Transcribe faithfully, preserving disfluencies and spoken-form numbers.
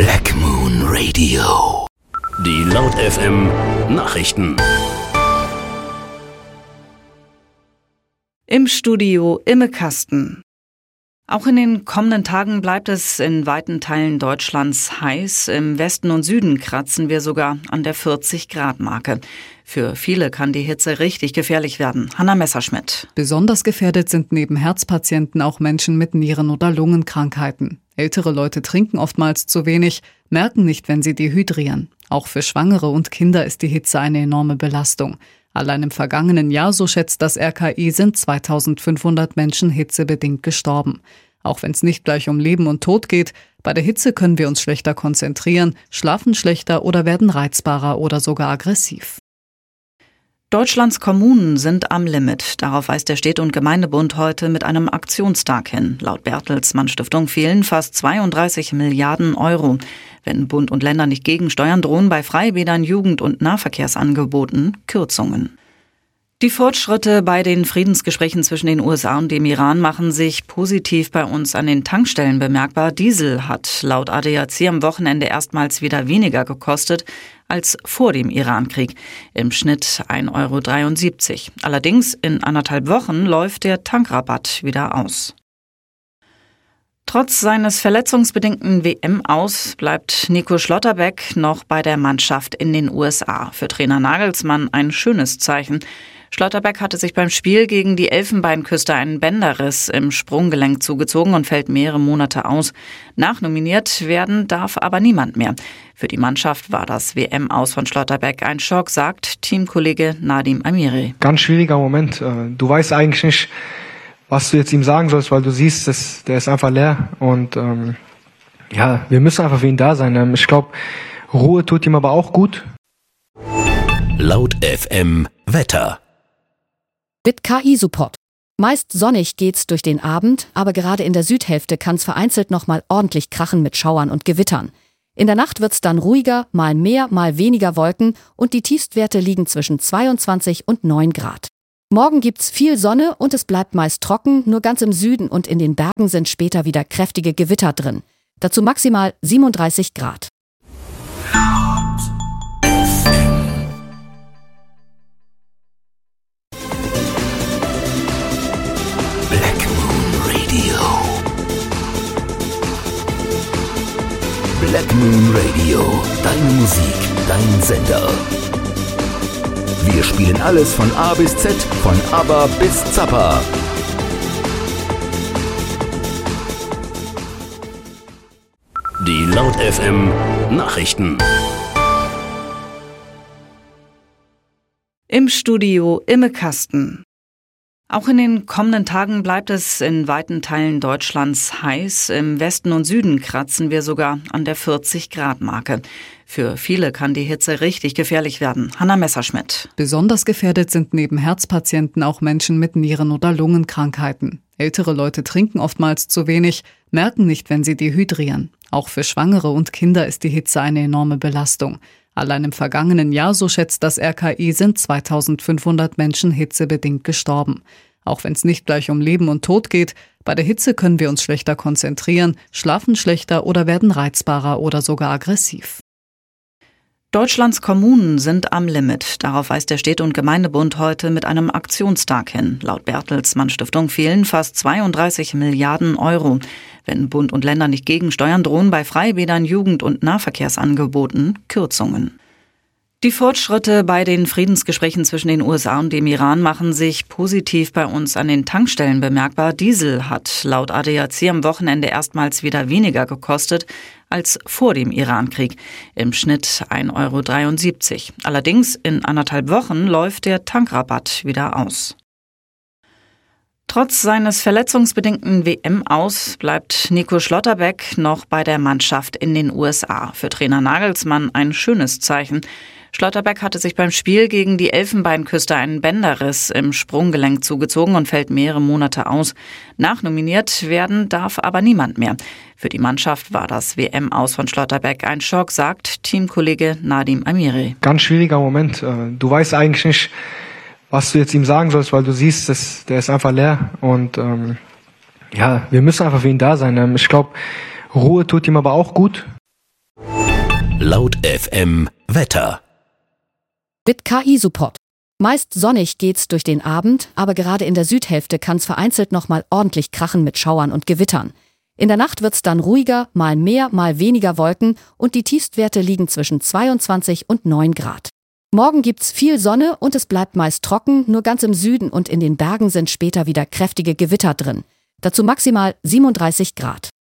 Black Moon Radio. Die Laut F M Nachrichten. Im Studio Imme Kasten. Auch in den kommenden Tagen bleibt es in weiten Teilen Deutschlands heiß. Im Westen und Süden kratzen wir sogar an der vierzig Grad Marke. Für viele kann die Hitze richtig gefährlich werden. Hanna Messerschmidt. Besonders gefährdet sind neben Herzpatienten auch Menschen mit Nieren- oder Lungenkrankheiten. Ältere Leute trinken oftmals zu wenig, merken nicht, wenn sie dehydrieren. Auch für Schwangere und Kinder ist die Hitze eine enorme Belastung. Allein im vergangenen Jahr, so schätzt das R K I, sind zweitausendfünfhundert Menschen hitzebedingt gestorben. Auch wenn es nicht gleich um Leben und Tod geht, bei der Hitze können wir uns schlechter konzentrieren, schlafen schlechter oder werden reizbarer oder sogar aggressiv. Deutschlands Kommunen sind am Limit. Darauf weist der Städte- und Gemeindebund heute mit einem Aktionstag hin. Laut Bertelsmann Stiftung fehlen fast zweiunddreißig Milliarden Euro. Wenn Bund und Länder nicht gegensteuern, drohen bei Freibädern, Jugend- und Nahverkehrsangeboten Kürzungen. Die Fortschritte bei den Friedensgesprächen zwischen den U S A und dem Iran machen sich positiv bei uns an den Tankstellen bemerkbar. Diesel hat laut A D A C am Wochenende erstmals wieder weniger gekostet als vor dem Irankrieg. Im Schnitt ein Euro dreiundsiebzig. Allerdings in anderthalb Wochen läuft der Tankrabatt wieder aus. Trotz seines verletzungsbedingten W M-Aus bleibt Nico Schlotterbeck noch bei der Mannschaft in den U S A. Für Trainer Nagelsmann ein schönes Zeichen. Schlotterbeck hatte sich beim Spiel gegen die Elfenbeinküste einen Bänderriss im Sprunggelenk zugezogen und fällt mehrere Monate aus. Nachnominiert werden darf aber niemand mehr. Für die Mannschaft war das W M-Aus von Schlotterbeck ein Schock, sagt Teamkollege Nadim Amiri. Ganz schwieriger Moment. Du weißt eigentlich nicht, was du jetzt ihm sagen sollst, weil du siehst, dass der ist einfach leer. Und ähm, ja, wir müssen einfach für ihn da sein. Ich glaube, Ruhe tut ihm aber auch gut. Laut F M Wetter. Mit K I-Support. Meist sonnig geht's durch den Abend, aber gerade in der Südhälfte kann's vereinzelt noch mal ordentlich krachen mit Schauern und Gewittern. In der Nacht wird's dann ruhiger, mal mehr, mal weniger Wolken und die Tiefstwerte liegen zwischen zweiundzwanzig und neun Grad. Morgen gibt's viel Sonne und es bleibt meist trocken, nur ganz im Süden und in den Bergen sind später wieder kräftige Gewitter drin. Dazu maximal siebenunddreißig Grad. Black Moon Radio. Black Moon Radio. Deine Musik, dein Sender. Wir spielen alles von A bis Z, von ABBA bis Zappa. Die Laut F M Nachrichten. Im Studio Imme Kasten. Auch in den kommenden Tagen bleibt es in weiten Teilen Deutschlands heiß. Im Westen und Süden kratzen wir sogar an der vierzig Grad Marke. Für viele kann die Hitze richtig gefährlich werden. Hanna Messerschmidt. Besonders gefährdet sind neben Herzpatienten auch Menschen mit Nieren- oder Lungenkrankheiten. Ältere Leute trinken oftmals zu wenig, merken nicht, wenn sie dehydrieren. Auch für Schwangere und Kinder ist die Hitze eine enorme Belastung. Allein im vergangenen Jahr, so schätzt das R K I, sind zweitausendfünfhundert Menschen hitzebedingt gestorben. Auch wenn es nicht gleich um Leben und Tod geht, bei der Hitze können wir uns schlechter konzentrieren, schlafen schlechter oder werden reizbarer oder sogar aggressiv. Deutschlands Kommunen sind am Limit. Darauf weist der Städte- und Gemeindebund heute mit einem Aktionstag hin. Laut Bertelsmann Stiftung fehlen fast zweiunddreißig Milliarden Euro. Wenn Bund und Länder nicht gegensteuern, drohen bei Freibädern, Jugend- und Nahverkehrsangeboten Kürzungen. Die Fortschritte bei den Friedensgesprächen zwischen den U S A und dem Iran machen sich positiv bei uns an den Tankstellen bemerkbar. Diesel hat laut A D A C am Wochenende erstmals wieder weniger gekostet als vor dem Irankrieg. Im Schnitt ein Euro dreiundsiebzig. Allerdings in anderthalb Wochen läuft der Tankrabatt wieder aus. Trotz seines verletzungsbedingten W M-Aus bleibt Nico Schlotterbeck noch bei der Mannschaft in den U S A. Für Trainer Nagelsmann ein schönes Zeichen. Schlotterbeck hatte sich beim Spiel gegen die Elfenbeinküste einen Bänderriss im Sprunggelenk zugezogen und fällt mehrere Monate aus. Nachnominiert werden darf aber niemand mehr. Für die Mannschaft war das W M-Aus von Schlotterbeck ein Schock, sagt Teamkollege Nadim Amiri. Ganz schwieriger Moment. Du weißt eigentlich nicht, was du jetzt ihm sagen sollst, weil du siehst, dass der ist einfach leer. Und ähm, ja, wir müssen einfach für ihn da sein. Ich glaube, Ruhe tut ihm aber auch gut. Laut F M Wetter. Mit K I-Support. Meist sonnig geht's durch den Abend, aber gerade in der Südhälfte kann's vereinzelt noch mal ordentlich krachen mit Schauern und Gewittern. In der Nacht wird's dann ruhiger, mal mehr, mal weniger Wolken und die Tiefstwerte liegen zwischen zweiundzwanzig und neun Grad. Morgen gibt's viel Sonne und es bleibt meist trocken, nur ganz im Süden und in den Bergen sind später wieder kräftige Gewitter drin. Dazu maximal siebenunddreißig Grad.